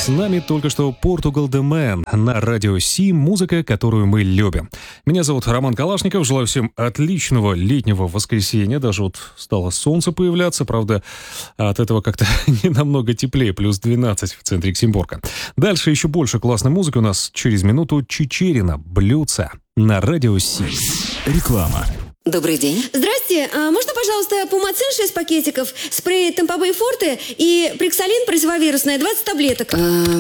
С нами только что Portugal The Man на радио Си, музыка, которую мы любим. Меня зовут Роман Калашников, желаю всем отличного летнего воскресенья. Даже вот стало солнце появляться, правда, от этого как-то не намного теплее, плюс 12 в центре Иксимборга. Дальше еще больше классной музыки у нас через минуту. Чичерина, Блюдца на радио Си. Реклама. Добрый день. Здрасте. Можно, пожалуйста, Пумацин 6 пакетиков, спрей Тампобей Форте и Приксалин противовирусное 20 таблеток?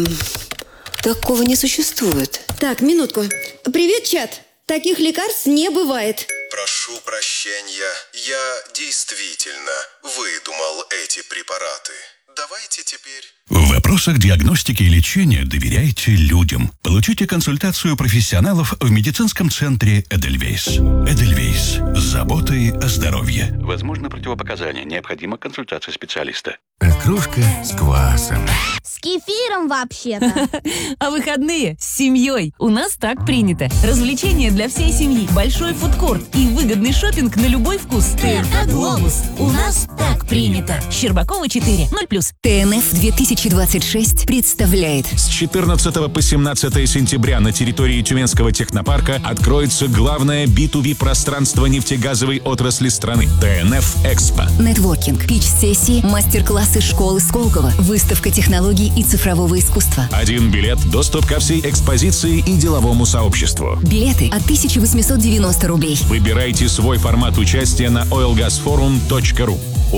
Такого не существует. Так, минутку. Привет, чат. Таких лекарств не бывает. Прошу прощения, я действительно выдумал эти препараты. Давайте теперь... В вопросах диагностики и лечения доверяйте людям. Получите консультацию профессионалов в медицинском центре «Эдельвейс». «Эдельвейс» с заботой о здоровье. Возможно противопоказания. Необходима консультация специалиста. Окрошка с квасом. С кефиром вообще-то. А выходные с семьей. У нас так принято. Развлечения для всей семьи, большой фудкорт и выгодный шопинг на любой вкус. ТРК «Глобус». У нас так принято. Щербакова 4, 0+. ТНФ 2026 представляет. С 14 по 17 сентября на территории Тюменского технопарка откроется главное B2B пространство нефтегазовой отрасли страны – ТНФ Экспо. Нетворкинг, пич-сессии, мастер-классы школы Сколково, выставка технологий и цифрового искусства. Один билет, доступ ко всей экспозиции и деловому сообществу. Билеты от 1890 рублей. Выбирайте свой формат участия на oilgasforum.ru.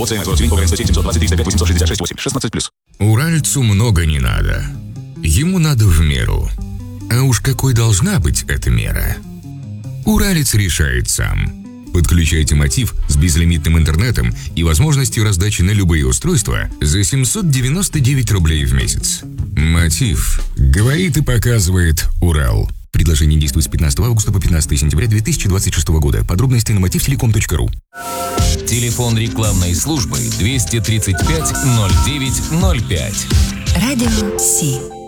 ОЦ-720-305-866-8, 16+. Уральцу много не надо. Ему надо в меру. А уж какой должна быть эта мера? Уралец решает сам. Подключайте Мотив с безлимитным интернетом и возможностью раздачи на любые устройства за 799 рублей в месяц. Мотив. Говорит и показывает Урал. Предложение действует с 15 августа по 15 сентября 2026 года. Подробности на motivtelecom.ru. Телефон рекламной службы 235 09 05. Радио Си.